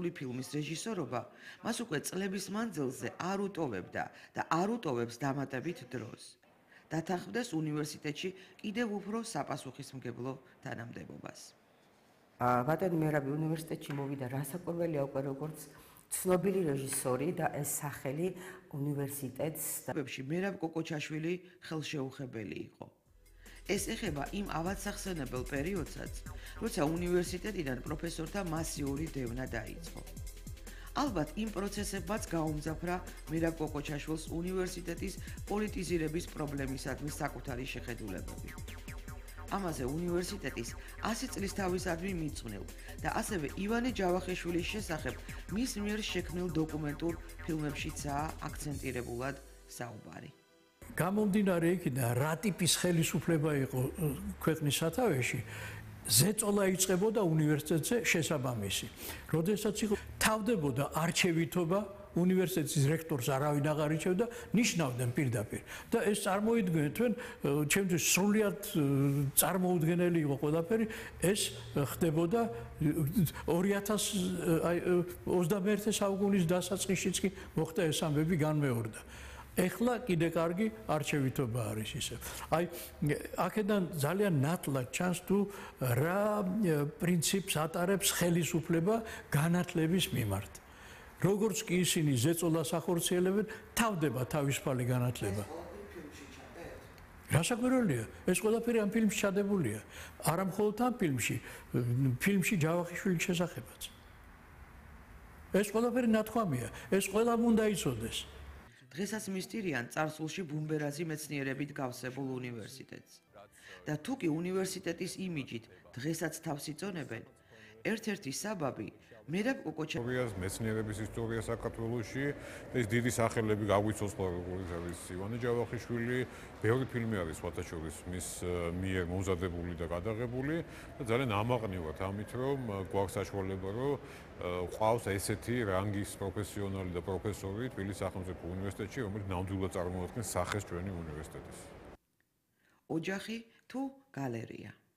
ასრული ფილმის რეჟისორობა მას უკვე წლების მანძილზე არ უტოვებდა და არ უტოვებს დამატებით დროს. დათანხმდეს უნივერსიტეტში კიდევ უფრო საპასუხისმგებლო თანამდებობას. ბატონი მერაბი უნივერსიტეტში მოვიდა რასაკვირველია უკვე როგორც ცნობილი რეჟისორი და ეს სახელი უნივერსიტეტს მერაბ კოკოჩაშვილი ხელშეუხებელი იყო. ეს ეხება იმ ავადსახსენებელ პერიოდსაც, როცა უნივერსიტეტიდან პროფესორთა მასიური დევნა დაიწყო. ალბათ იმ პროცესებმაც გაუმძაფრა მერაბ კოკოჩაშვილს უნივერსიტეტის პოლიტიზირების პრობლემისადმი საკუთარი შეხედულებები. ამაზე უნივერსიტეტის 100 წლის თავისადმი მიძღვნილ და ასევე ივანე ჯავახიშვილის შესახებ მის მიერ შექმნილ დოკუმენტურ ფილმებშიცაა აქცენტირებულად საუბარი. გამომდინარე იქიდან რა ტიპის ხელისუფლება იყო ქვეყნის სათავეში, ზეწოლა იწყებოდა უნივერსიტეტზე შესაბამისი. როდესაც იყო თავდებოდა არჩევითობა, უნივერსიტეტის რექტორს არავინ აღარ ირჩევდა, ნიშნავდნენ პირდაპირ. და ეს წარმოიდგინეთ, თქვენ ჩემთვის სრულიად წარმოუდგენელი იყო ყველაფერი, ეს ხდებოდა 2021 საუკუნის დასაწყისშიც კი მოხდა ეს ამბები განმეორდა. ეხლა კიდე კარგი არჩევითობა არის ისე. აი, აქედან ძალიან ნათლად ჩანს თუ რა პრინციპს ატარებს ხელისუფლება განათლების მიმართ. როგორც კი ისინი ზეწოლას ახორციელებენ, თავდება თავისუფალი განათლება. რასაკვირველია, ეს ყველაფერი ამ ფილმში ჩადებულია. არა მხოლოდ ამ ფილმში ჯავახიშვილის შესახებაც. ეს ყველაფერი ნათქვამია, ეს ყველამ უნდა იცოდეს. დღესაც მისტირიან წარსულში ბუმბერაზი მეცნიერებით გავსებულ უნივერსიტეტს. და თუ კი უნივერსიტეტის იმიჯით დღესაც თავს იწონებენ, ერთ-ერთი საბაბი მერაბ კოკოჩაშვილის მეცნიერების ისტორია საქართველოში, ეს დიდი სახელები გაგვიცოცხლა, როგორც არის ივანე ჯავახიშვილი, ბევრი ფილმი არის სხვათაშორის მის მიერ მომზადებული და გადაღებული და ძალიან ამაყნივად ამით, რომ გვაქვს საშუალება, რომ ყავს ესეთი რანგის პროფესიონალი და პროფესორი თბილისის სახელმწიფო უნივერსიტეტში, რომელიც ნამდვილად წარმოადგენს სახეს ჩვენი უნივერსიტეტის. ოჯახი თუ გალერეა.